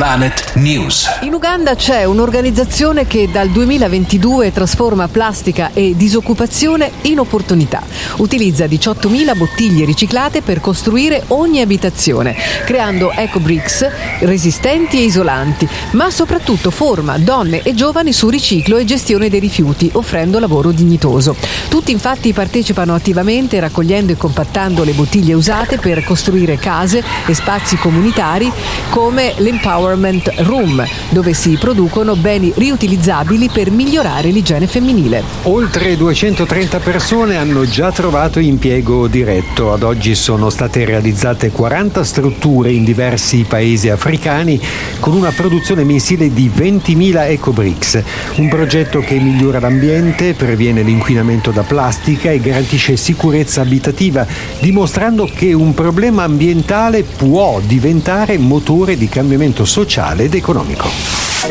Planet News. In Uganda c'è un'organizzazione che dal 2022 trasforma plastica e disoccupazione in opportunità. Utilizza 18.000 bottiglie riciclate per costruire ogni abitazione, creando eco-bricks resistenti e isolanti, ma soprattutto forma donne e giovani su riciclo e gestione dei rifiuti, offrendo lavoro dignitoso. Tutti infatti partecipano attivamente raccogliendo e compattando le bottiglie usate per costruire case e spazi comunitari come l'Empowerment Room, dove si producono beni riutilizzabili per migliorare l'igiene femminile. Oltre 230 persone hanno già trovato impiego diretto. Ad oggi sono state realizzate 40 strutture in diversi paesi africani con una produzione mensile di 20.000 ecobricks. Un progetto che migliora l'ambiente, previene l'inquinamento da plastica e garantisce sicurezza abitativa, dimostrando che un problema ambientale può diventare motore di cambiamento sociale ed economico.